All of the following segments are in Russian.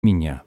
меня.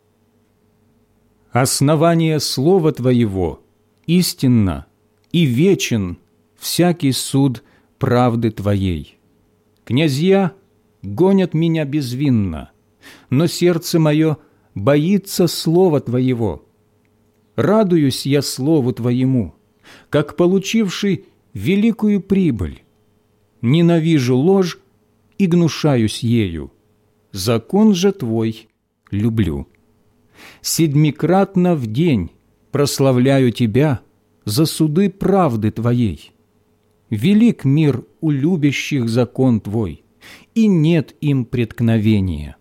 Основание Слова Твоего истинно и вечен всякий суд правды Твоей. Князья гонят меня безвинно, но сердце мое боится Слова Твоего. Радуюсь я Слову Твоему, как получивший великую прибыль. Ненавижу ложь и гнушаюсь ею. Закон же Твой люблю. Седмикратно в день прославляю Тебя за суды правды Твоей. Велик мир у любящих закон Твой, и нет им преткновения.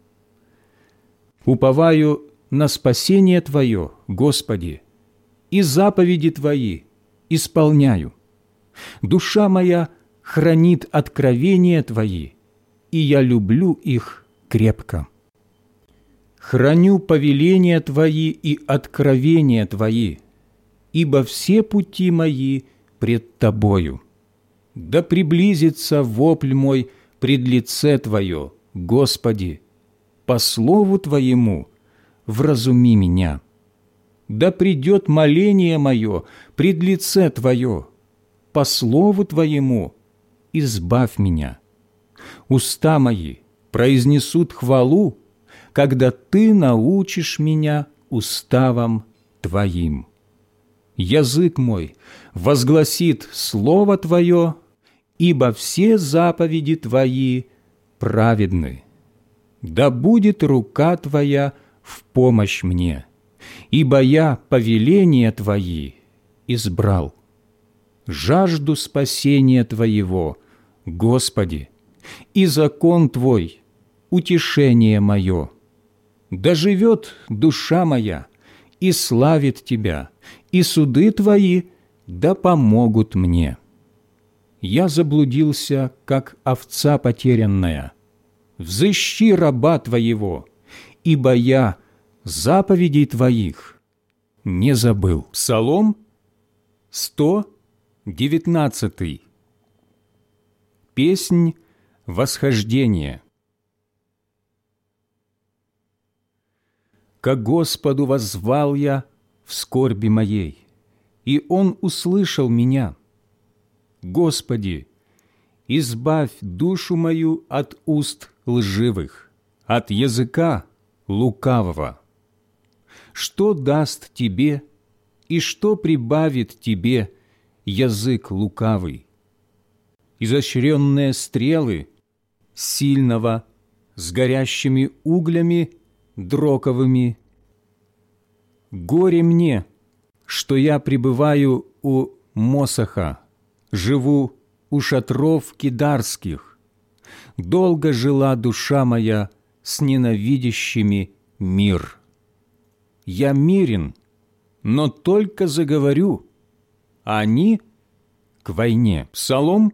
Уповаю на спасение Твое, Господи, и заповеди Твои исполняю. Душа моя хранит откровения Твои, и я люблю их крепко. Храню повеления Твои и откровения Твои, ибо все пути мои пред Тобою. Да приблизится вопль мой пред лице Твое, Господи, по слову Твоему вразуми меня. Да придет моление мое пред лице Твое, по слову Твоему избавь меня. Уста мои произнесут хвалу, когда Ты научишь меня уставам Твоим. Язык мой возгласит Слово Твое, ибо все заповеди Твои праведны. Да будет рука Твоя в помощь мне, ибо я повеления Твои избрал. Жажду спасения Твоего, Господи, и закон Твой – утешение мое. Да живет душа моя и славит Тебя, и суды Твои да помогут мне. Я заблудился, как овца потерянная. Взыщи раба Твоего, ибо я заповедей Твоих не забыл. Псалом 119. Песнь восхождения. Ко Господу воззвал я в скорби моей, и Он услышал меня. Господи, избавь душу мою от уст лживых, от языка лукавого. Что даст тебе и что прибавит тебе язык лукавый? Изощренные стрелы сильного с горящими углями дроковыми. Горе мне, что я пребываю у Мосаха, живу у шатров кидарских. Долго жила душа моя с ненавидящими мир. Я мирен, но только заговорю, а они к войне. Псалом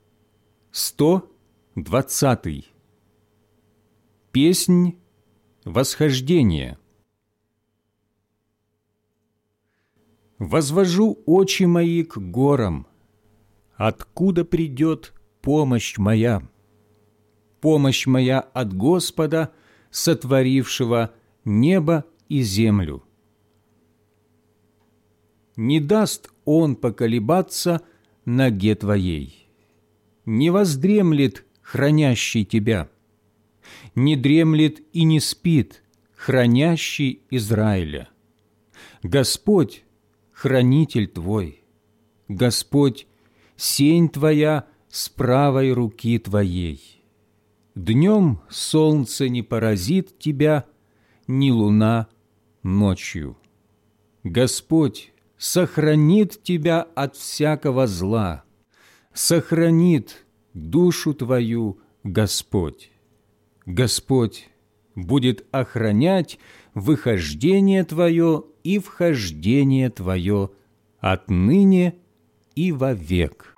120. Песнь восхождения. Возвожу очи мои к горам, откуда придет помощь моя? Помощь моя от Господа, сотворившего небо и землю. Не даст Он поколебаться ноге твоей, не воздремлет хранящий тебя, не дремлет и не спит хранящий Израиля. Господь – хранитель твой, Господь – сень твоя с правой руки твоей. Днем солнце не поразит тебя, ни луна ночью. Господь сохранит тебя от всякого зла, сохранит душу твою Господь. Господь будет охранять выхождение твое и вхождение твое отныне и вовек.